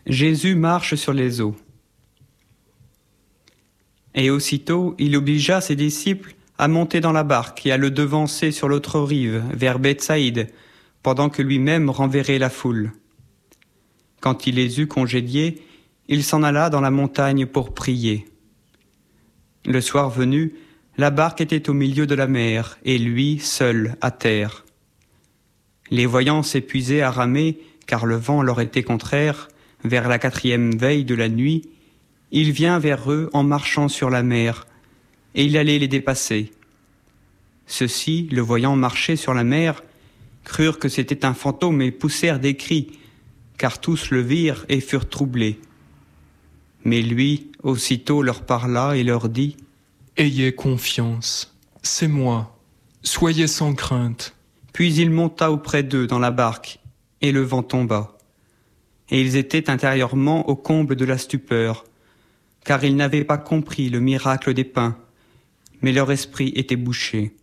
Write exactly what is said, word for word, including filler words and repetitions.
Jésus marche sur les eaux. Et aussitôt, il obligea ses disciples à monter dans la barque et à le devancer sur l'autre rive, vers Bethsaïde, pendant que lui-même renverrait la foule. Quand il les eut congédiés, il s'en alla dans la montagne pour prier. Le soir venu, la barque était au milieu de la mer, et lui, seul, à terre. Les voyants s'épuisaient à ramer, car le vent leur était contraire, vers la quatrième veille de la nuit, il vient vers eux en marchant sur la mer, et il allait les dépasser. Ceux-ci, le voyant marcher sur la mer, crurent que c'était un fantôme et poussèrent des cris, car tous le virent et furent troublés. Mais lui, aussitôt, leur parla et leur dit : « Ayez confiance, c'est moi, soyez sans crainte. » Puis il monta auprès d'eux dans la barque, et le vent tomba. Et ils étaient intérieurement au comble de la stupeur, car ils n'avaient pas compris le miracle des pains, mais leur esprit était bouché.